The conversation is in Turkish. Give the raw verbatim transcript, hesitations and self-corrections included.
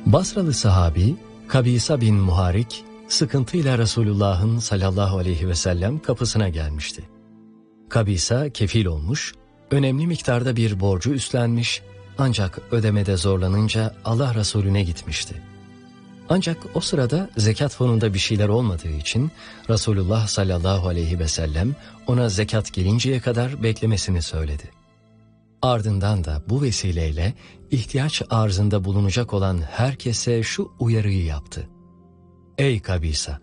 Basralı sahabi Kabisa bin Muharik sıkıntıyla Resulullah'ın sallallahu aleyhi ve sellem kapısına gelmişti. Kabisa kefil olmuş, önemli miktarda bir borcu üstlenmiş ancak ödemede zorlanınca Allah Resulüne gitmişti. Ancak o sırada zekat fonunda bir şeyler olmadığı için Resulullah sallallahu aleyhi ve sellem ona zekat gelinceye kadar beklemesini söyledi. Ardından da bu vesileyle ihtiyaç arzında bulunacak olan herkese şu uyarıyı yaptı. Ey Kabisa!